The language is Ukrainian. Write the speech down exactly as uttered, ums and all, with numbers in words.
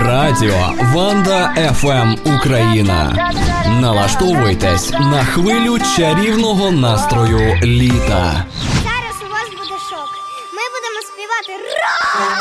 Радіо Ванда еф ем Україна. Налаштовуйтесь на хвилю чарівного настрою літа. Зараз у вас буде шок. Ми будемо співати «Ра!»